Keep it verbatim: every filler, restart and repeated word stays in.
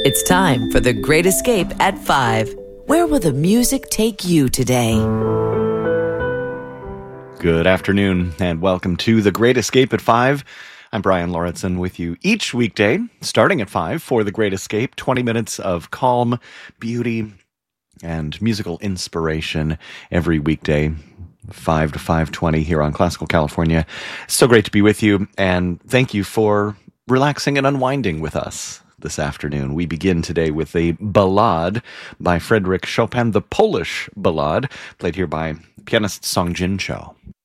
It's time for The Great Escape at five. Where will the music take you today? Good afternoon, and welcome to The Great Escape at five. I'm Brian Lauritsen with you each weekday, starting at five for The Great Escape, twenty minutes of calm, beauty, and musical inspiration every weekday, five to five twenty here on Classical California. So great to be with you, and thank you for relaxing and unwinding with us this afternoon. We begin today with a ballade by Frédéric Chopin, the Polish ballade, played here by pianist Song Jin Cho.